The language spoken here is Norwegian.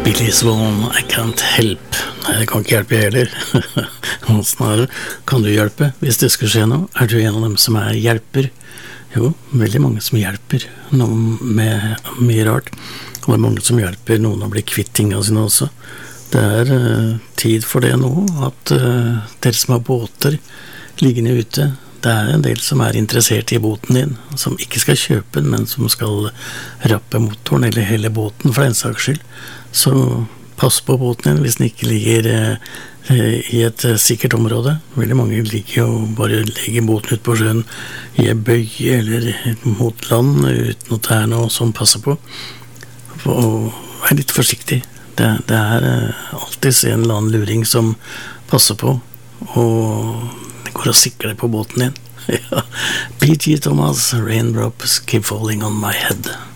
Billy Swan, I can't help. Nei, det kan ikke hjelpe jeg heller. Snarere, kan du hjelpe hvis det skulle skje noe? Er du en av dem som hjelper? Jo, veldig mange som hjelper noen med mye rart. Og det mange som hjelper noen å bli kvitt tingene sine også. Det tid for det nå, at dere som har båter liggende ute, det en del som interessert i båten din, som ikke skal kjøpe den, men som skal rappe motoren eller hele båten for den saks skyld. Så pass på båten din hvis den ikke ligger i et sikkert område. Veldig mange liker å bare legge båten ut på sjøen i en bøye eller mot land uten å ta noe som passer på. Og vær litt forsiktig. Det alltid en eller annen luring som passer på, og det går og sikler på båten din. Ja. P.G. Thomas, Raindrops Keep Falling on My Head.